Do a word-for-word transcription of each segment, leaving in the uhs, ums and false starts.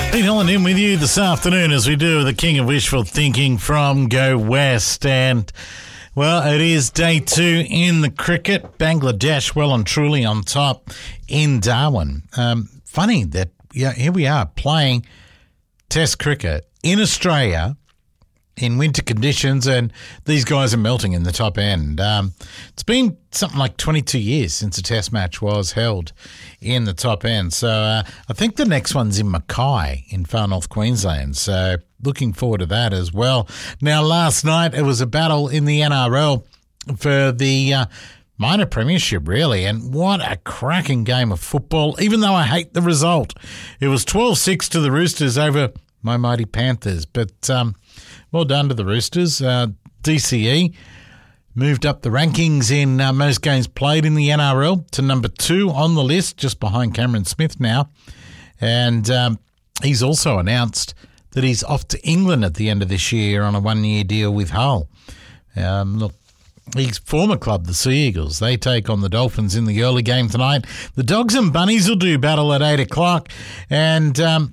Pete Holland in with you this afternoon as we do the King of Wishful Thinking from Go West. And, well, it is day two in the cricket. Bangladesh well and truly on top in Darwin. Um, funny that, yeah, here we are playing Test cricket in Australia in winter conditions, and these guys are melting in the top end. Um, it's been something like twenty-two years since a Test match was held in the top end. So uh, I think the next one's in Mackay in far north Queensland. So looking forward to that as well. Now, last night it was a battle in the N R L for the uh, minor premiership, really. And what a cracking game of football, even though I hate the result. It was twelve six to the Roosters over my mighty Panthers. But um, well done to the Roosters. Uh, D C E moved up the rankings in uh, most games played in the N R L to number two on the list, just behind Cameron Smith now. And um, he's also announced that he's off to England at the end of this year on a one-year deal with Hull. Um, look, his former club, the Sea Eagles, they take on the Dolphins in the early game tonight. The Dogs and Bunnies will do battle at eight o'clock. And Um,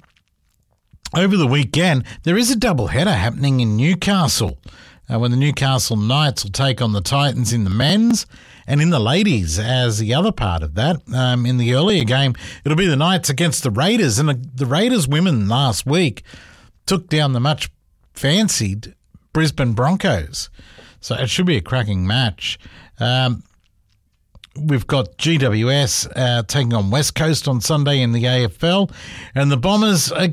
over the weekend, there is a double-header happening in Newcastle uh, when the Newcastle Knights will take on the Titans in the men's and in the ladies as the other part of that. Um, in the earlier game, it'll be the Knights against the Raiders, and the, the Raiders women last week took down the much-fancied Brisbane Broncos. So it should be a cracking match. Um, we've got G W S uh, taking on West Coast on Sunday in the A F L, and the Bombers are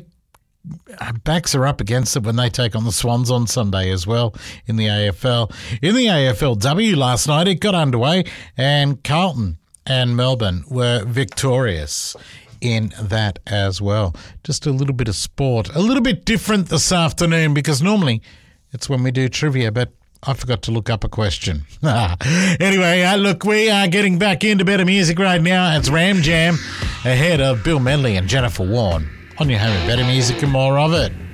backs are up against it when they take on the Swans on Sunday as well in the A F L. In the A F L W last night, it got underway, and Carlton and Melbourne were victorious in that as well. Just a little bit of sport. A little bit different this afternoon because normally it's when we do trivia, but I forgot to look up a question. Anyway, uh, look, we are getting back into better music right now. It's Ram Jam ahead of Bill Medley and Jennifer Warren on your home of better music and more of it.